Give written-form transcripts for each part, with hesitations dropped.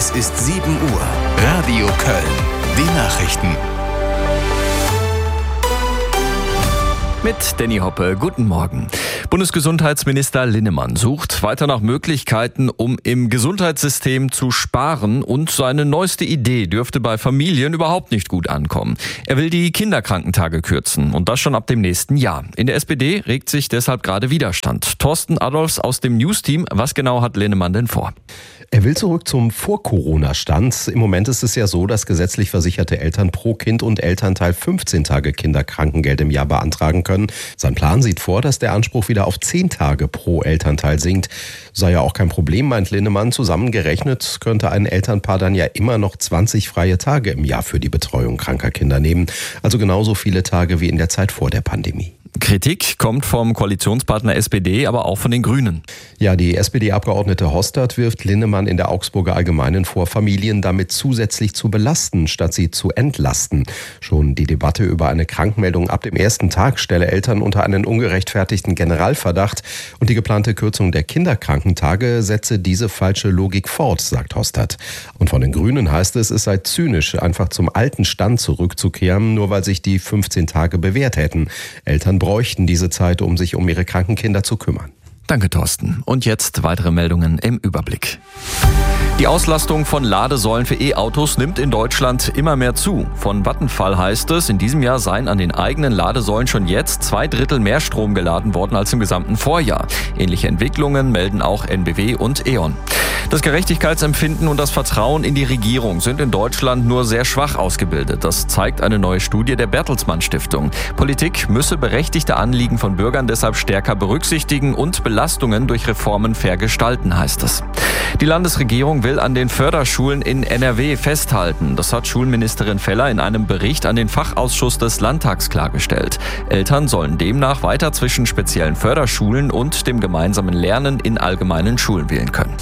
Es ist 7 Uhr. Radio Köln. Die Nachrichten. Mit Danny Hoppe, guten Morgen. Bundesgesundheitsminister Linnemann sucht weiter nach Möglichkeiten, um im Gesundheitssystem zu sparen, und seine neueste Idee dürfte bei Familien überhaupt nicht gut ankommen. Er will die Kinderkrankentage kürzen, und das schon ab dem nächsten Jahr. In der SPD regt sich deshalb gerade Widerstand. Thorsten Adolfs aus dem News-Team, was genau hat Linnemann denn vor? Er will zurück zum Vor-Corona-Stand. Im Moment ist es ja so, dass gesetzlich versicherte Eltern pro Kind und Elternteil 15 Tage Kinderkrankengeld im Jahr beantragen können. Sein Plan sieht vor, dass der Anspruch wieder auf 10 Tage pro Elternteil sinkt. Sei ja auch kein Problem, meint Linnemann. Zusammengerechnet könnte ein Elternpaar dann ja immer noch 20 freie Tage im Jahr für die Betreuung kranker Kinder nehmen. Also genauso viele Tage wie in der Zeit vor der Pandemie. Kritik kommt vom Koalitionspartner SPD, aber auch von den Grünen. Ja, die SPD-Abgeordnete Hostert wirft Linnemann in der Augsburger Allgemeinen vor, Familien damit zusätzlich zu belasten, statt sie zu entlasten. Schon die Debatte über eine Krankmeldung ab dem ersten Tag stelle Eltern unter einen ungerechtfertigten Generalverdacht. Und die geplante Kürzung der Kinderkrankentage setze diese falsche Logik fort, sagt Hostert. Und von den Grünen heißt es sei zynisch, einfach zum alten Stand zurückzukehren, nur weil sich die 15 Tage bewährt hätten. Eltern bräuchten diese Zeit, um sich um ihre kranken Kinder zu kümmern. Danke, Thorsten. Und jetzt weitere Meldungen im Überblick. Die Auslastung von Ladesäulen für E-Autos nimmt in Deutschland immer mehr zu. Von Vattenfall heißt es, in diesem Jahr seien an den eigenen Ladesäulen schon jetzt 2/3 mehr Strom geladen worden als im gesamten Vorjahr. Ähnliche Entwicklungen melden auch NBW und E.ON. Das Gerechtigkeitsempfinden und das Vertrauen in die Regierung sind in Deutschland nur sehr schwach ausgebildet. Das zeigt eine neue Studie der Bertelsmann Stiftung. Politik müsse berechtigte Anliegen von Bürgern deshalb stärker berücksichtigen und Belastungen durch Reformen fair gestalten, heißt es. Die Landesregierung will an den Förderschulen in NRW festhalten. Das hat Schulministerin Feller in einem Bericht an den Fachausschuss des Landtags klargestellt. Eltern sollen demnach weiter zwischen speziellen Förderschulen und dem gemeinsamen Lernen in allgemeinen Schulen wählen können.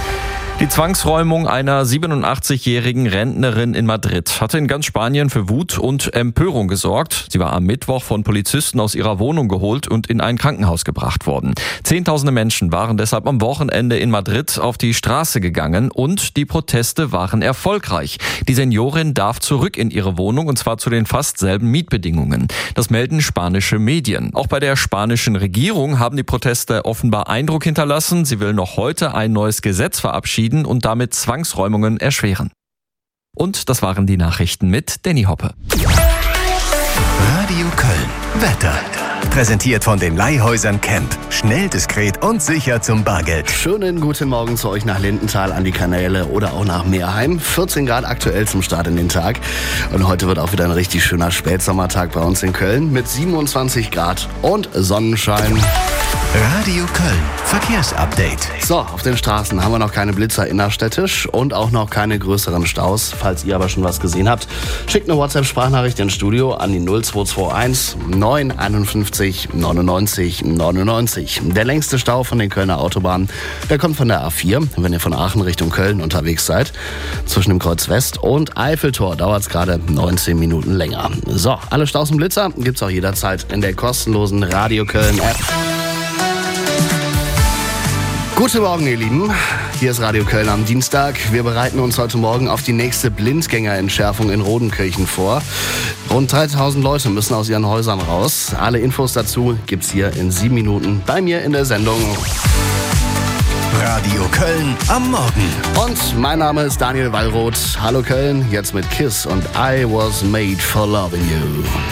Die Zwangsräumung einer 87-jährigen Rentnerin in Madrid hatte in ganz Spanien für Wut und Empörung gesorgt. Sie war am Mittwoch von Polizisten aus ihrer Wohnung geholt und in ein Krankenhaus gebracht worden. Zehntausende Menschen waren deshalb am Wochenende in Madrid auf die Straße gegangen, und die Proteste waren erfolgreich. Die Seniorin darf zurück in ihre Wohnung, und zwar zu den fast selben Mietbedingungen. Das melden spanische Medien. Auch bei der spanischen Regierung haben die Proteste offenbar Eindruck hinterlassen. Sie will noch heute ein neues Gesetz verabschieden und damit Zwangsräumungen erschweren. Und das waren die Nachrichten mit Danny Hoppe. Radio Köln. Wetter. Präsentiert von den Leihhäusern Camp. Schnell, diskret und sicher zum Bargeld. Schönen guten Morgen zu euch nach Lindenthal an die Kanäle oder auch nach Meerheim. 14 Grad aktuell zum Start in den Tag. Und heute wird auch wieder ein richtig schöner Spätsommertag bei uns in Köln mit 27 Grad und Sonnenschein. Radio Köln. Verkehrsupdate. So, auf den Straßen haben wir noch keine Blitzer innerstädtisch und auch noch keine größeren Staus. Falls ihr aber schon was gesehen habt, schickt eine WhatsApp-Sprachnachricht ins Studio an die 0221 951 99 99. Der längste Stau von den Kölner Autobahnen, der kommt von der A4, wenn ihr von Aachen Richtung Köln unterwegs seid. Zwischen dem Kreuz West und Eiffeltor dauert es gerade 19 Minuten länger. So, alle Staus und Blitzer gibt's auch jederzeit in der kostenlosen Radio Köln App. Guten Morgen, ihr Lieben. Hier ist Radio Köln am Dienstag. Wir bereiten uns heute Morgen auf die nächste Blindgängerentschärfung in Rodenkirchen vor. Rund 3000 Leute müssen aus ihren Häusern raus. Alle Infos dazu gibt's hier in 7 Minuten bei mir in der Sendung. Radio Köln am Morgen. Und mein Name ist Daniel Wallroth. Hallo Köln, jetzt mit Kiss und I Was Made for Loving You.